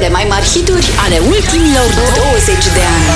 Cele mai mari hituri ale ultimilor 20 de ani.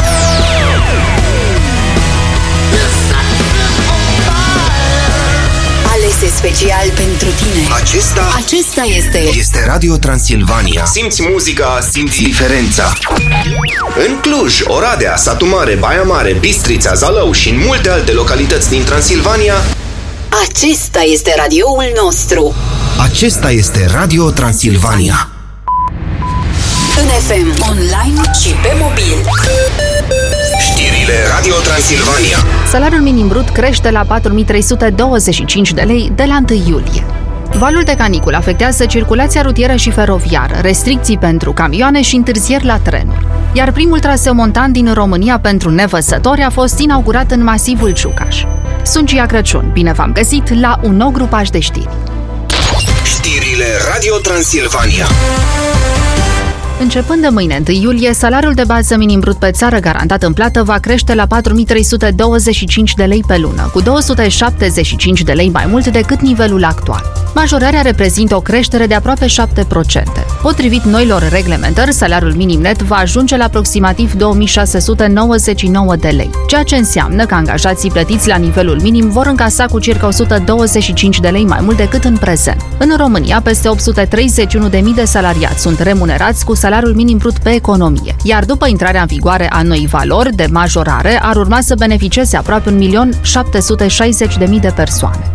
Alese special pentru tine. Acesta este Radio Transilvania. Simți muzica, simți diferența. În Cluj, Oradea, Satu Mare, Baia Mare, Bistrița, Zalău și în multe alte localități din Transilvania, acesta este radioul nostru. Acesta este Radio Transilvania. În FM, online și pe mobil. Știrile Radio Transilvania. Salariul minim brut crește la 4.325 de lei de la 1 iulie. Valul de caniculă afectează circulația rutieră și feroviară, restricții pentru camioane și întârzieri la trenuri. Iar primul traseu montan din România pentru nevăzători a fost inaugurat în masivul Ciucaș. Sunt Gia Crăciun, bine v-am găsit la un nou grupaj de știri. Știrile Radio Transilvania. Începând de mâine, 1 iulie, salariul de bază minim brut pe țară garantat în plată va crește la 4.325 de lei pe lună, cu 275 de lei mai mult decât nivelul actual. Majorarea reprezintă o creștere de aproape 7%. Potrivit noilor reglementări, salariul minim net va ajunge la aproximativ 2.699 de lei, ceea ce înseamnă că angajații plătiți la nivelul minim vor încasa cu circa 125 de lei mai mult decât în prezent. În România, peste 831.000 de salariați sunt remunerați cu salariul minim brut pe economie, iar după intrarea în vigoare a noii valori de majorare, ar urma să beneficieze aproape 1.760.000 de persoane.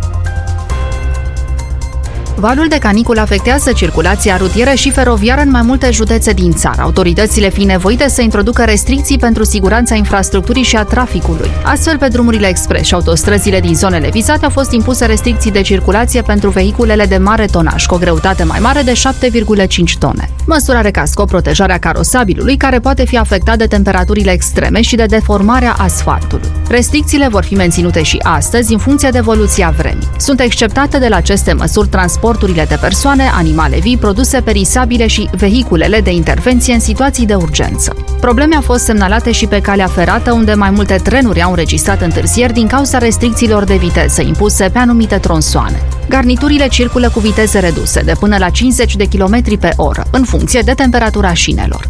Valul de caniculă afectează circulația rutieră și feroviară în mai multe județe din țară, autoritățile fiind nevoite să introducă restricții pentru siguranța infrastructurii și a traficului. Astfel, pe drumurile expres și autostrăzile din zonele vizate au fost impuse restricții de circulație pentru vehiculele de mare tonaj, cu o greutate mai mare de 7,5 tone. Măsura are ca scop protejarea carosabilului, care poate fi afectat de temperaturile extreme și de deformarea asfaltului. Restricțiile vor fi menținute și astăzi, în funcție de evoluția vremii. Sunt exceptate de la aceste măsuri transporturile de persoane, animale vii, produse perisabile și vehiculele de intervenție în situații de urgență. Probleme au fost semnalate și pe calea ferată, unde mai multe trenuri au înregistrat întârzieri din cauza restricțiilor de viteză impuse pe anumite tronsoane. Garniturile circulă cu viteze reduse, de până la 50 de km pe oră, în funcție de temperatura șinelor.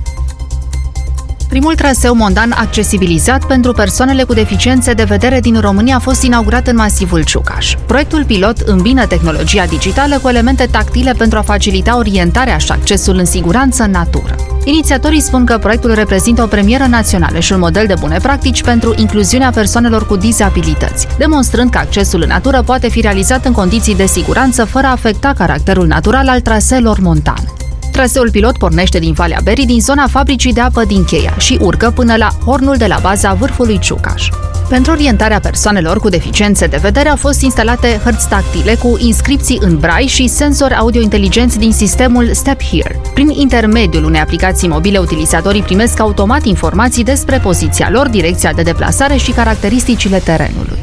Primul traseu montan accesibilizat pentru persoanele cu deficiențe de vedere din România a fost inaugurat în masivul Ciucaș. Proiectul pilot îmbină tehnologia digitală cu elemente tactile pentru a facilita orientarea și accesul în siguranță în natură. Inițiatorii spun că proiectul reprezintă o premieră națională și un model de bune practici pentru incluziunea persoanelor cu dizabilități, demonstrând că accesul în natură poate fi realizat în condiții de siguranță fără a afecta caracterul natural al traseelor montane. Traseul pilot pornește din Valea Berii, din zona fabricii de apă din Cheia și urcă până la hornul de la baza vârfului Ciucaș. Pentru orientarea persoanelor cu deficiențe de vedere au fost instalate hărți tactile cu inscripții în brai și senzori audio inteligenți din sistemul Step Here. Prin intermediul unei aplicații mobile, utilizatorii primesc automat informații despre poziția lor, direcția de deplasare și caracteristicile terenului.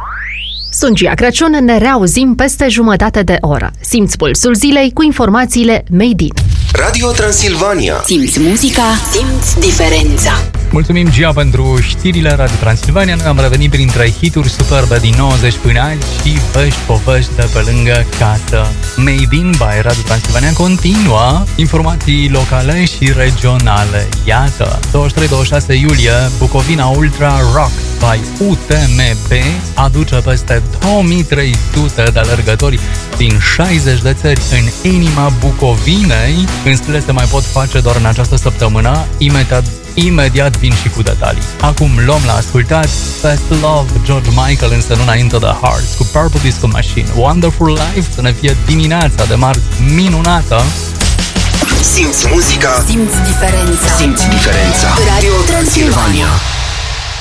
Sunt Gia Crăciun, ne reauzim peste jumătate de oră. Simți pulsul zilei cu informațiile Made in Radio Transilvania. Simți muzica, simți diferența. Mulțumim, Gia, pentru știrile Radio Transilvania. Noi am revenit printre hituri superbe din 90 până azi și povești de pe lângă casă. Made in by Radio Transilvania continuă informații locale și regionale. Iată, 23-26 iulie, Bucovina Ultra Rock by UTMB aduce peste 2300 de alergători din 60 de țări în inima Bucovinei. În stile se mai pot face doar în această săptămână. Imediat vin și cu detalii. Acum luăm la ascultat Fast Love, George Michael, însă nu înainte de Hearts, cu Purple Disco Machine. Wonderful Life, să ne fie dimineața de marți minunată. Simți muzica, simți diferența. Simți diferența. Radio Transilvania.